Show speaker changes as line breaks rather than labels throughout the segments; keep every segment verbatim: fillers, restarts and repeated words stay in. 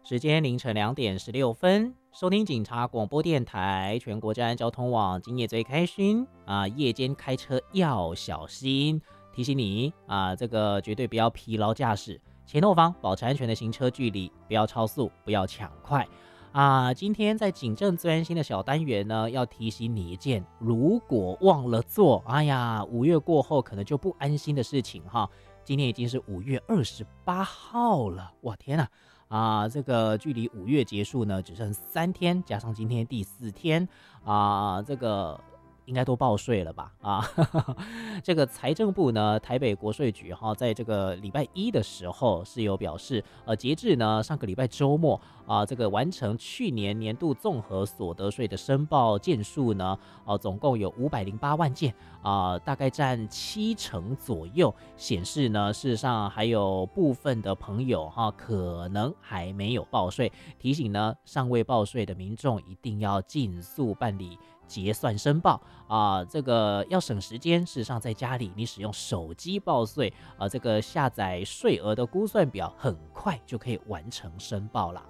时间凌晨两点十六分，收听警察广播电台全国治安交通网，今夜最开心啊！夜间开车要小心，提醒你啊，这个绝对不要疲劳驾驶，前后方保持安全的行车距离，不要超速，不要抢快啊！今天在警政最安心的小单元呢，要提醒你一件，如果忘了做，哎呀，五月过后可能就不安心的事情哈。今天已经是五月二十八号了，哇天哪！啊，这个距离五月结束呢，只剩三天，加上今天第四天啊，这个应该都报税了吧？啊，这个财政部呢，台北国税局哈，在这个礼拜一的时候是有表示，呃，截至呢上个礼拜周末啊，这个完成去年年度综合所得税的申报件数呢，啊，总共有五百零八万件啊，大概占七成左右，显示呢，事实上还有部分的朋友哈，可能还没有报税，提醒呢，尚未报税的民众一定要尽速办理结算申报啊，这个要省时间。事实上，在家里你使用手机报税啊，这个下载税额的估算表，很快就可以完成申报啦。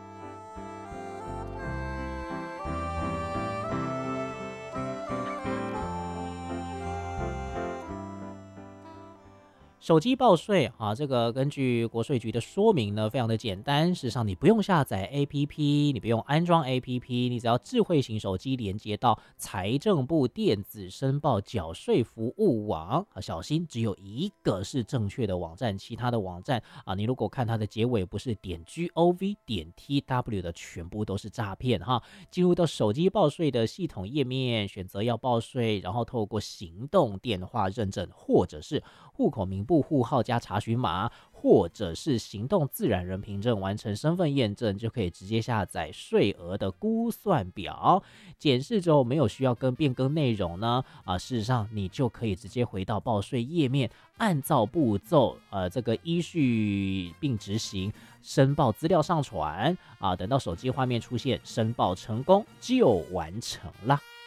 手机报税啊，这个根据国税局的说明呢，非常的简单。事实上，你不用下载 A P P， 你不用安装 A P P， 你只要智慧型手机连接到财政部电子申报缴税服务网啊，小心只有一个是正确的网站，其他的网站啊，你如果看它的结尾不是点 gov 点 tw 的，全部都是诈骗哈。进入到手机报税的系统页面，选择要报税，然后透过行动电话认证，或者是户口名簿户号加查询码，或者是行动自然人凭证完成身份验证，就可以直接下载税额的估算表。检视之后没有需要更变更内容呢，啊，事实上你就可以直接回到报税页面，按照步骤，呃，这个依序并执行申报资料上传啊，等到手机画面出现申报成功就完成了。